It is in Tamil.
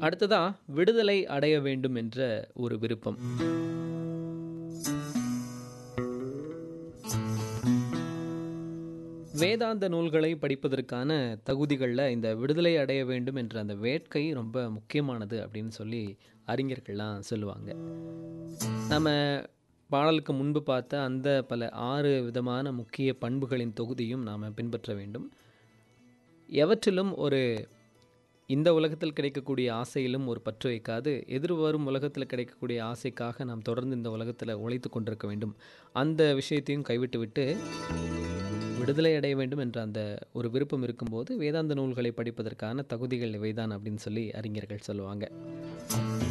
அடுத்ததா விடுதலை அடைய வேண்டும் என்ற ஒரு விருப்பம். வேதாந்த நூல்களை படிப்பதற்கான தகுதிகள்ல இந்த விடுதலை அடைய வேண்டும் என்ற அந்த வேட்கை ரொம்ப முக்கியமானது அப்படின்னு சொல்லி அறிஞர்கள்லாம் சொல்லுவாங்க. நம்ம பாடலுக்கு முன்பு பார்த்த அந்த பல 6 விதமான முக்கிய பண்புகளின் தொகுதியும் நாம் பின்பற்ற வேண்டும். எவற்றிலும் ஒரு இந்த உலகத்தில் கிடைக்கக்கூடிய ஆசையிலும் ஒரு பற்று வைக்காது, எதிர்வரும் உலகத்தில் கிடைக்கக்கூடிய ஆசைக்காக நாம் தொடர்ந்து இந்த உலகத்தில் உழைத்து கொண்டிருக்க வேண்டும். அந்த விஷயத்தையும் கைவிட்டுவிட்டு விடுதலை அடைய வேண்டும் என்ற அந்த ஒரு விருப்பம் இருக்கும்போது வேதாந்த நூல்களை படிப்பதற்கான தகுதிகள் இவைதான் அப்படின்னு சொல்லி அறிஞர்கள் சொல்லுவாங்க.